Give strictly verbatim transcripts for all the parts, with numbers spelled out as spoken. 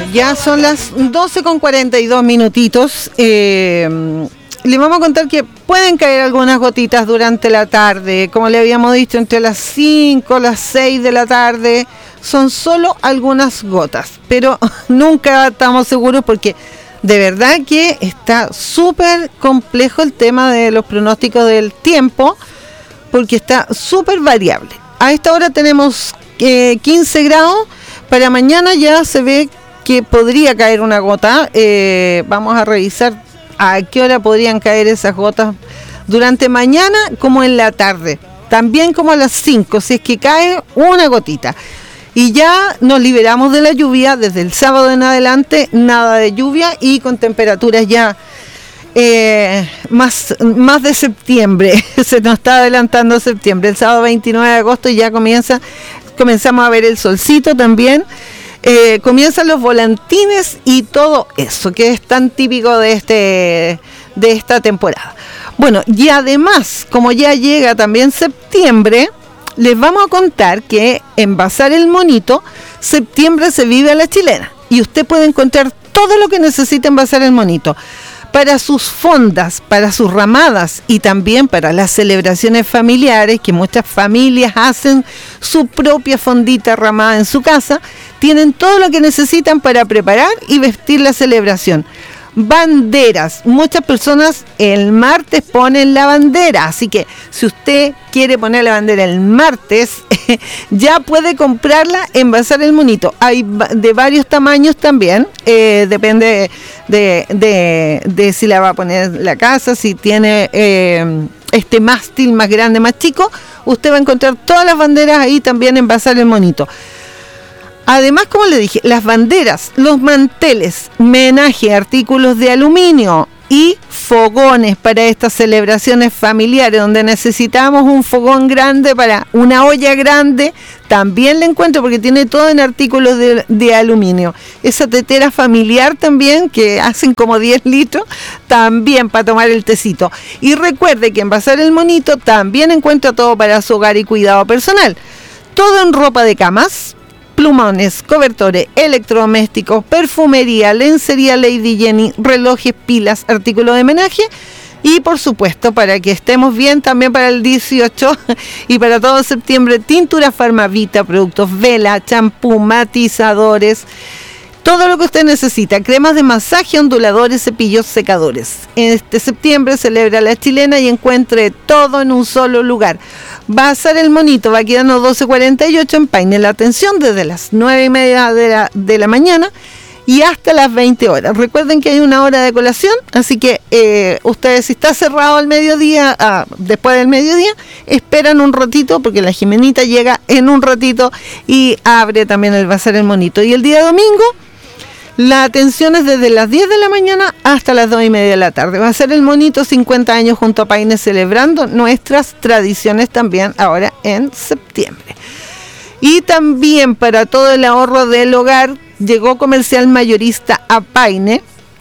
Ya son las doce con cuarenta y dos minutitos. Eh, le vamos a contar que pueden caer algunas gotitas durante la tarde. Como le habíamos dicho, entre las cinco, las seis de la tarde. Son solo algunas gotas. Pero nunca estamos seguros porque de verdad que está súper complejo el tema de los pronósticos del tiempo. Porque está súper variable. A esta hora tenemos eh, quince grados. Para mañana ya se ve que podría caer una gota. Eh, vamos a revisar a qué hora podrían caer esas gotas durante mañana como en la tarde. También como a las cinco, si es que cae una gotita. Y ya nos liberamos de la lluvia desde el sábado en adelante, nada de lluvia y con temperaturas ya eh, más, más de septiembre. Se nos está adelantando septiembre. El sábado veintinueve de agosto ya comienza, comenzamos a ver el solcito también. Eh, comienzan los volantines y todo eso que es tan típico de este de esta temporada. Bueno, y además, como ya llega también septiembre, les vamos a contar que en Bazar El Monito, septiembre se vive a la chilena y usted puede encontrar todo lo que necesita en Bazar El Monito para sus fondas, para sus ramadas y también para las celebraciones familiares, que muchas familias hacen su propia fondita ramada en su casa. Tienen todo lo que necesitan para preparar y vestir la celebración. Banderas, muchas personas el martes ponen la bandera, así que si usted quiere poner la bandera el martes, ya puede comprarla en Bazar El Monito. Hay de varios tamaños también, eh, depende de, de, de si la va a poner en la casa, si tiene eh, este mástil más grande, más chico, usted va a encontrar todas las banderas ahí también en Bazar El Monito. Además, como le dije, las banderas, los manteles, menaje, artículos de aluminio y fogones para estas celebraciones familiares donde necesitamos un fogón grande para una olla grande, también le encuentro porque tiene todo en artículos de, de aluminio. Esa tetera familiar también que hacen como diez litros, también para tomar el tecito. Y recuerde que en Bazar El Monito también encuentra todo para su hogar y cuidado personal. Todo en ropa de camas, plumones, cobertores, electrodomésticos, perfumería, lencería Lady Jenny, relojes, pilas, artículos de menaje y por supuesto para que estemos bien también para el dieciocho y para todo septiembre, tintura Farmavita, productos vela, champú, matizadores, todo lo que usted necesita, cremas de masaje, onduladores, cepillos, secadores. En este septiembre celebra la chilena y encuentre todo en un solo lugar. Bazar El Monito, Baquedano doce cuarenta y ocho en Paine. La atención desde las nueve y media de la, de la mañana y hasta las veinte horas. Recuerden que hay una hora de colación, así que eh, ustedes si está cerrado al mediodía, ah, después del mediodía, esperan un ratito porque la Jimenita llega en un ratito y abre también el Bazar El Monito. Y el día domingo, la atención es desde las diez de la mañana hasta las dos y media de la tarde. Va a ser El Monito, cincuenta años junto a Paine, celebrando nuestras tradiciones también ahora en septiembre. Y también para todo el ahorro del hogar, llegó Comercial Mayorista a Paine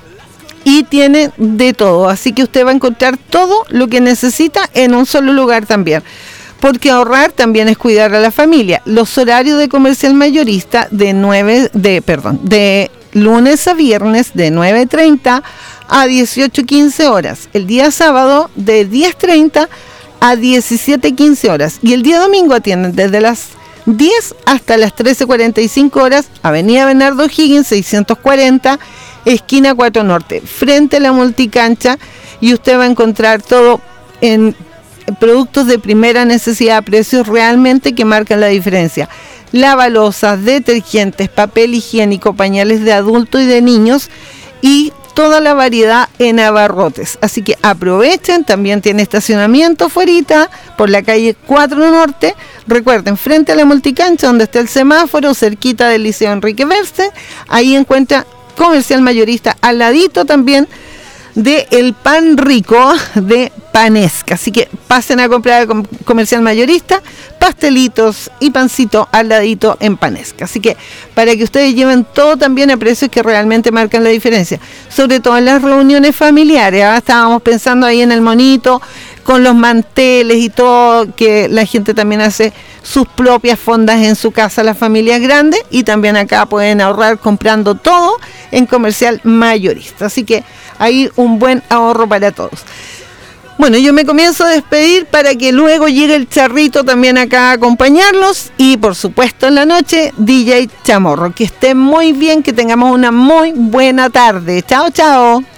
y tiene de todo. Así que usted va a encontrar todo lo que necesita en un solo lugar también. Porque ahorrar también es cuidar a la familia. Los horarios de Comercial Mayorista de nueve, de, perdón, de lunes a viernes de nueve treinta a dieciocho quince horas. El día sábado de diez treinta a diecisiete quince horas. Y el día domingo atienden desde las diez hasta las trece cuarenta y cinco horas. Avenida Bernardo Higgins, seiscientos cuarenta, esquina cuatro Norte, frente a la multicancha. Y usted va a encontrar todo en productos de primera necesidad, precios realmente que marcan la diferencia. Lavalosas, detergentes, papel higiénico, pañales de adultos y de niños y toda la variedad en abarrotes. Así que aprovechen, también tiene estacionamiento fuerita por la calle cuatro Norte. Recuerden, frente a la multicancha donde está el semáforo, cerquita del Liceo Enrique Berce, ahí encuentra Comercial Mayorista, al ladito también de el pan rico de Panesca. Así que pasen a comprar a Comercial Mayorista, pastelitos y pancito al ladito en Panesca. Así que para que ustedes lleven todo también a precios que realmente marcan la diferencia, sobre todo en las reuniones familiares. ¿eh? Estábamos pensando ahí en El Monito con los manteles y todo, que la gente también hace sus propias fondas en su casa, las familias grandes, y también acá pueden ahorrar comprando todo en Comercial Mayorista. Así que ahí un buen ahorro para todos. Bueno, yo me comienzo a despedir para que luego llegue el Charrito también acá a acompañarlos y por supuesto en la noche D J Chamorro. Que estén muy bien, que tengamos una muy buena tarde. Chao, chao.